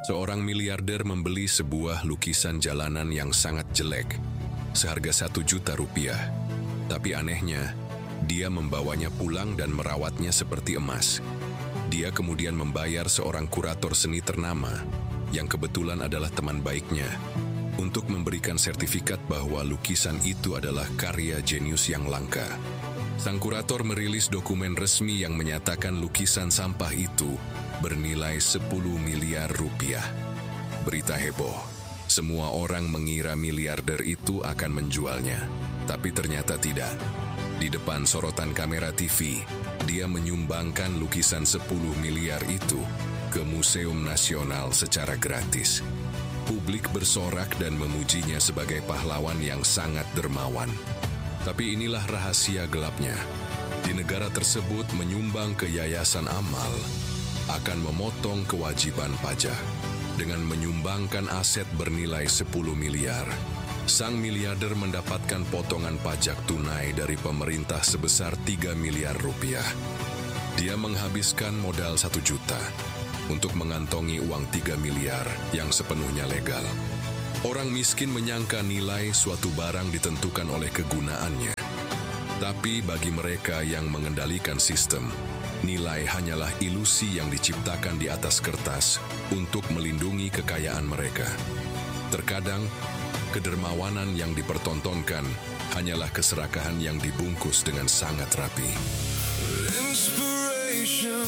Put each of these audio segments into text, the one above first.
Seorang miliarder membeli sebuah lukisan jalanan yang sangat jelek, seharga 1 juta rupiah. Tapi anehnya, dia membawanya pulang dan merawatnya seperti emas. Dia kemudian membayar seorang kurator seni ternama, yang kebetulan adalah teman baiknya, untuk memberikan sertifikat bahwa lukisan itu adalah karya jenius yang langka. Sang kurator merilis dokumen resmi yang menyatakan lukisan sampah itu bernilai 10 miliar rupiah. Berita heboh. Semua orang mengira miliarder itu akan menjualnya, tapi ternyata tidak. Di depan sorotan kamera TV, dia menyumbangkan lukisan 10 miliar itu ke Museum Nasional secara gratis. Publik bersorak dan memujinya sebagai pahlawan yang sangat dermawan. Tapi inilah rahasia gelapnya. Di negara tersebut, menyumbang ke yayasan amal akan memotong kewajiban pajak. Dengan menyumbangkan aset bernilai 10 miliar, sang miliarder mendapatkan potongan pajak tunai dari pemerintah sebesar 3 miliar rupiah. Dia menghabiskan modal 1 juta untuk mengantongi uang 3 miliar yang sepenuhnya legal. Orang miskin menyangka nilai suatu barang ditentukan oleh kegunaannya. Tapi bagi mereka yang mengendalikan sistem, nilai hanyalah ilusi yang diciptakan di atas kertas untuk melindungi kekayaan mereka. Terkadang, kedermawanan yang dipertontonkan hanyalah keserakahan yang dibungkus dengan sangat rapi. Inspiration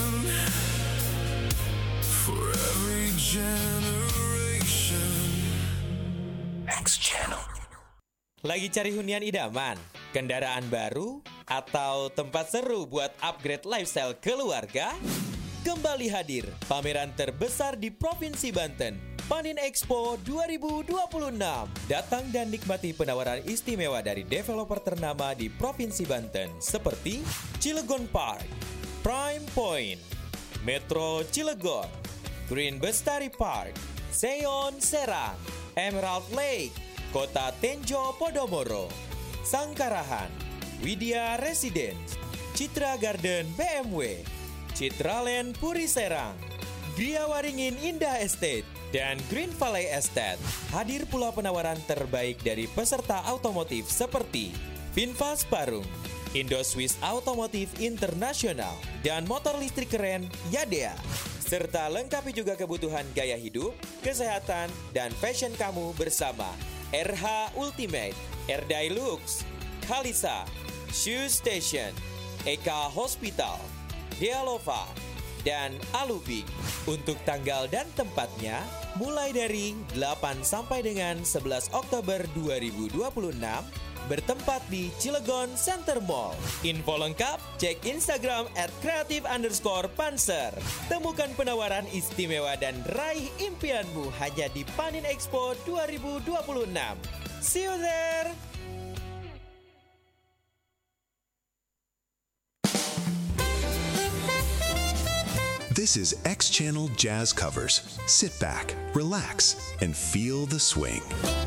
for every generation. X Channel. Lagi cari hunian idaman, kendaraan baru, atau tempat seru buat upgrade lifestyle keluarga? Kembali hadir pameran terbesar di Provinsi Banten, Panin Expo 2026. Datang dan nikmati penawaran istimewa dari developer ternama di Provinsi Banten seperti Cilegon Park, Prime Point, Metro Cilegon, Green Bestari Park, Seon Serang, Emerald Lake, Kota Tenjo Podomoro, Sangkarahan, Widya Residence, Citra Garden BMW, Citraland Puri Serang, Gria Waringin Indah Estate, dan Green Valley Estate. Hadir pula penawaran terbaik dari peserta otomotif seperti Finfast Parung, Indo Swiss Automotive International, dan motor listrik keren Yadea. Serta lengkapi juga kebutuhan gaya hidup, kesehatan, dan fashion kamu bersama RH Ultimate, Erdai Lux, Kalisa, Shoe Station, Eka Hospital, Dialova, dan Alubi. Untuk tanggal dan tempatnya, mulai dari 8 sampai dengan 11 Oktober 2026, bertempat di Cilegon Center Mall. Info lengkap, cek Instagram @creative_panser. Temukan penawaran istimewa dan raih impianmu hanya di Panin Expo 2026. See you there! This is X Channel Jazz Covers. Sit back, relax, and feel the swing.